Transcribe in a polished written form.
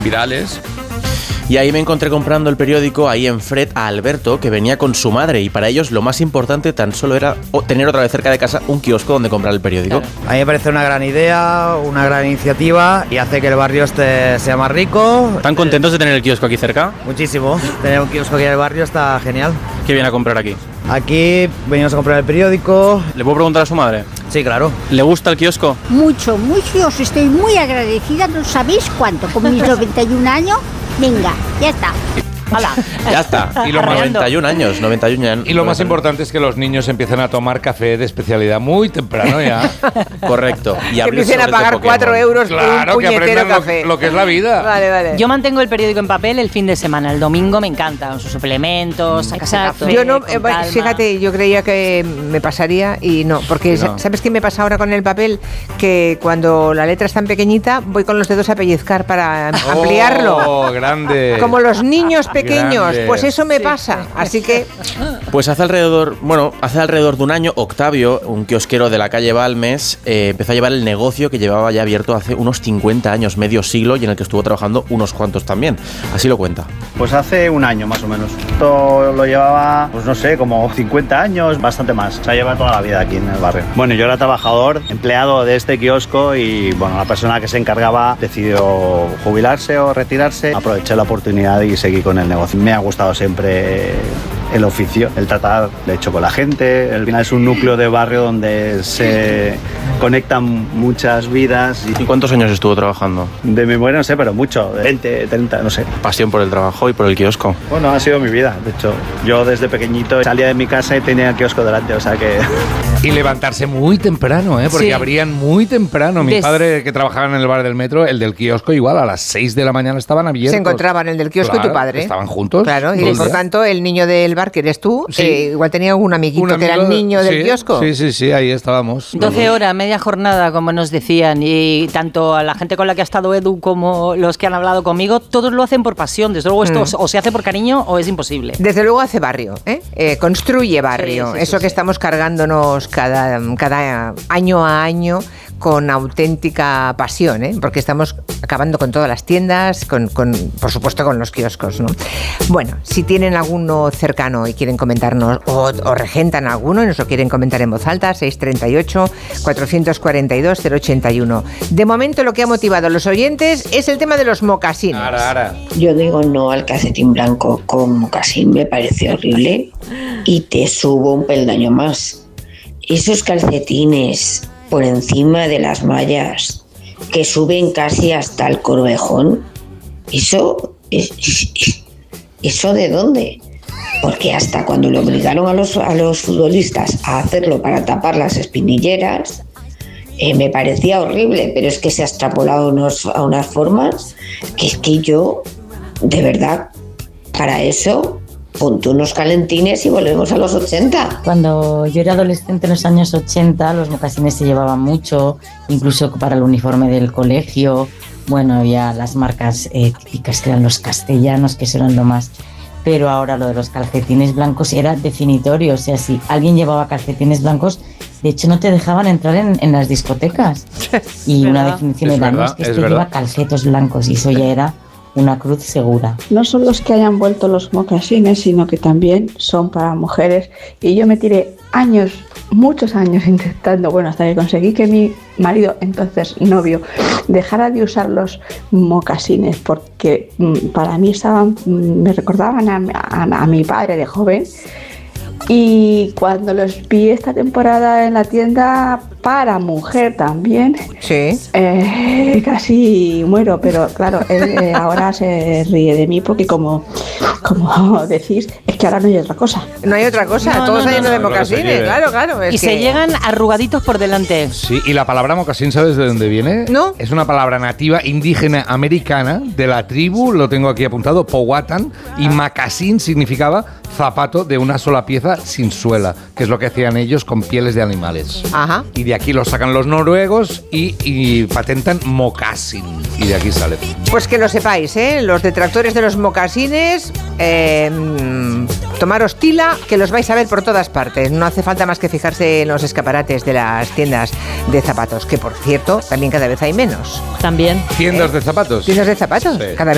virales. Y ahí me encontré comprando el periódico ahí en Fred a Alberto, que venía con su madre, y para ellos lo más importante tan solo era tener otra vez cerca de casa un kiosco donde comprar el periódico. Claro. A mí me parece una gran idea, una gran iniciativa y hace que el barrio sea más rico. ¿Están contentos de tener el kiosco aquí cerca? Muchísimo. Tener un kiosco aquí en el barrio está genial. ¿Qué viene a comprar aquí? Aquí venimos a comprar el periódico. ¿Le puedo preguntar a su madre? Sí, claro. ¿Le gusta el kiosco? Mucho, mucho. Os estoy muy agradecida. No sabéis cuánto. Con mis 91 años. Venga, ya está. ¡Hala! Ya está. Y los 91 años. Y lo más importante es que los niños empiezan a tomar café de especialidad muy temprano ya. Correcto. Y que empiecen a pagar 4 euros por un puñetero café. Lo que es la vida. Vale. Yo mantengo el periódico en papel el fin de semana. El domingo me encanta, con sus suplementos, Exacto. café, Yo no, con fíjate, yo creía que me pasaría y no, porque no. ¿Sabes qué me pasa ahora con el papel? Que cuando la letra es tan pequeñita, voy con los dedos a pellizcar para ampliarlo. ¡Oh, grande! Como los niños pequeños, Grande. pues eso me pasa. Así que Pues hace alrededor de un año, Octavio, un kiosquero de la calle Balmes, empezó a llevar el negocio que llevaba ya abierto hace unos 50 años, medio siglo, y en el que estuvo trabajando unos cuantos también. Así lo cuenta. Pues hace un año más o menos. Esto lo llevaba, pues no sé, como 50 años, bastante más. O sea, lleva toda la vida aquí en el barrio. Bueno, yo era trabajador, empleado de este kiosco y, bueno, la persona que se encargaba decidió jubilarse o retirarse. Aproveché la oportunidad y seguí con el negocio. Me ha gustado siempre el oficio, el tratar de hecho con la gente. Al final es un núcleo de barrio donde se conectan muchas vidas. ¿Y cuántos años estuvo trabajando? De memoria no sé, pero mucho, 20, 30, no sé. Pasión por el trabajo y por el kiosco. Bueno, ha sido mi vida. De hecho, yo desde pequeñito salía de mi casa y tenía el kiosco delante, o sea que... Y levantarse muy temprano, porque Sí. abrían muy temprano. Mi padre, que trabajaba en el bar del metro, el del kiosco, igual a las 6 de la mañana estaban abiertos. se encontraban el del kiosco y tu padre. Estaban juntos. Claro, todo y el por día. tanto el niño del bar, que eres tú, Sí. igual tenía un amiguito que era el niño del kiosco. Sí, ahí estábamos. 12 horas, media jornada, como nos decían, y tanto a la gente con la que ha estado Edu como los que han hablado conmigo, todos lo hacen por pasión. Desde luego esto o se hace por cariño o es imposible. Desde luego hace barrio, construye barrio. Sí, Eso que estamos cargándonos cada año a año con auténtica pasión, porque estamos acabando con todas las tiendas, por supuesto con los kioscos, ¿no? Bueno, si tienen alguno cercano y quieren comentarnos, o regentan alguno y nos lo quieren comentar en voz alta, 638-442-081. De momento lo que ha motivado a los oyentes es el tema de los mocasines. Ara. Yo digo no al calcetín blanco con mocasín, me parece horrible. Y te subo un peldaño más. Esos calcetines por encima de las mallas que suben casi hasta el corvejón, ¿eso de dónde? Porque hasta cuando le obligaron a los futbolistas a hacerlo para tapar las espinilleras, me parecía horrible, pero es que se ha extrapolado a unas formas que es que yo, de verdad, para eso... Ponte unos calentines y volvemos a los 80. Cuando yo era adolescente en los años 80, los mocasines se llevaban mucho, incluso para el uniforme del colegio. Bueno, había las marcas típicas que eran los castellanos, que eso eran lo más. Pero ahora lo de los calcetines blancos era definitorio. O sea, si alguien llevaba calcetines blancos, de hecho no te dejaban entrar en las discotecas. Y una definición era, no, es que esto lleva calcetos blancos, y eso ya era una cruz segura. No son los que hayan vuelto los mocasines, sino que también son para mujeres. Y yo me tiré años, muchos años intentando, hasta que conseguí que mi marido, entonces novio, dejara de usar los mocasines, porque para mí me recordaban a mi padre de joven. Y cuando los vi esta temporada en la tienda para mujer también, sí, casi muero, pero claro, él ahora se ríe de mí porque como decís, es que ahora no hay otra cosa. No hay otra cosa, todos llenos de mocasines, claro. Y se llegan arrugaditos por delante. Sí, y la palabra mocasín, ¿sabes de dónde viene? ¿No? Es una palabra nativa indígena americana de la tribu, lo tengo aquí apuntado, Powhatan, y macasín significaba zapato de una sola pieza sin suela, que es lo que hacían ellos con pieles de animales. Ajá. Y de aquí lo sacan los noruegos y patentan mocasín, y de aquí sale. Pues que lo sepáis, los detractores de los mocasines, tomaros tila, que los vais a ver por todas partes. No hace falta más que fijarse en los escaparates de las tiendas de zapatos, que por cierto, también cada vez hay menos. También. ¿Tiendas de zapatos? Tiendas de zapatos, Sí. cada vez